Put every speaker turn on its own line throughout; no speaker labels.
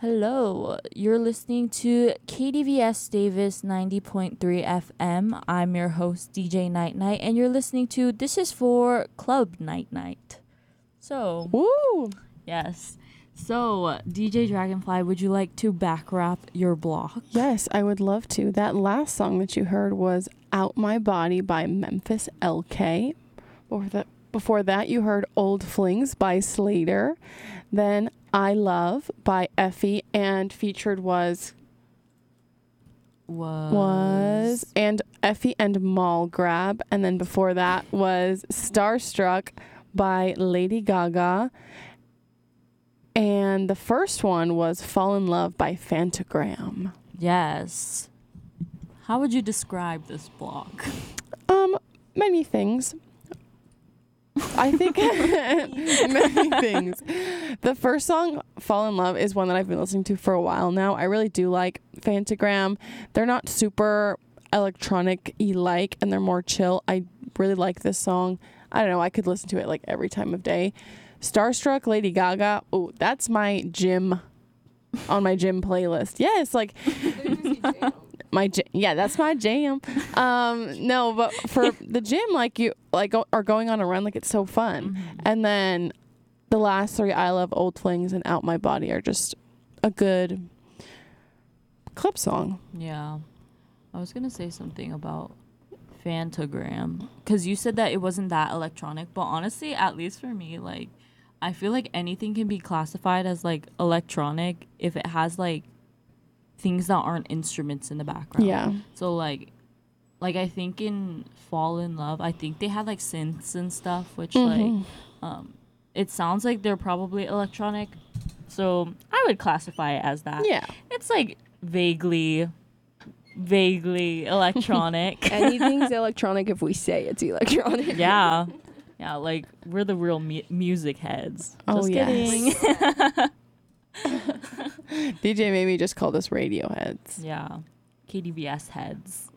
Hello, you're listening to KDVS Davis 90.3 FM. I'm your host, DJ Night Night, and you're listening to This Is For Club Night Night. So,
Woo!
yes. So, DJ Dragonfly, would you like to back wrap your block?
Yes, I would love to. That last song that you heard was Out My Body by Memphis LK. Before that, you heard Old Flings by Slater. Then I Love by Effie, and featured was and Effie and Mall Grab. And then before that was Starstruck by Lady Gaga. And the first one was Fall in Love by Fantagram.
Yes. How would you describe this block?
Many things. I think many things. The first song, Fall in Love, is one that I've been listening to for a while now. I really do like Fantagram. They're not super electronic-y like, and they're more chill. I really like this song. I don't know, I could listen to it like every time of day. Starstruck, Lady Gaga. Oh, that's my gym, on my gym playlist. Yes, like that's my jam. No, but for the gym, like you are going on a run, like it's so fun.
Mm-hmm.
And then the last three, I Love, Old Flings, and Out My Body, are just a good club song.
Yeah. I was going to say something about Fantagram, because you said that it wasn't that electronic, but honestly, at least for me, like, I feel like anything can be classified as, like, electronic if it has, like, things that aren't instruments in the background.
Yeah.
So, like I think in Fall in Love, I think they had, like, synths and stuff, which, it sounds like they're probably electronic. So, I would classify it as that.
Yeah.
It's, like, vaguely electronic.
Anything's electronic if we say it's electronic.
Yeah. Yeah, like, we're the real music heads. Just kidding.
Yes. DJ made me just call us radio heads.
Yeah. KDVS heads.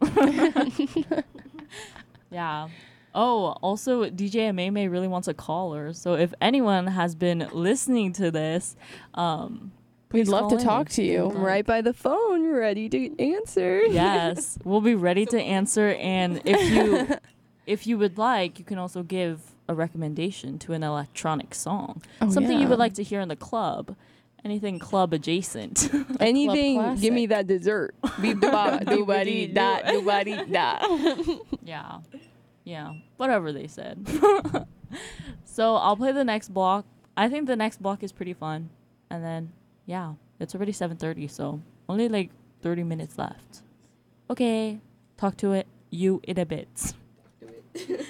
Yeah. Oh, also, DJ Ameme really wants a caller. So if anyone has been listening to this,
We'd love to
call in.
talk to you.
I'm right by the phone, ready to answer.
Yes, we'll be ready to answer. And if you would like, you can also give a recommendation to an electronic song. Something you
yeah.
would like to hear in the club. Anything club adjacent.
Anything, give me that dessert.
Yeah. Yeah. Whatever they said. So I'll play the next block. I think the next block is pretty fun. And then, yeah, it's already 7:30, so only like 30 minutes left. Okay. Talk to you in a bit.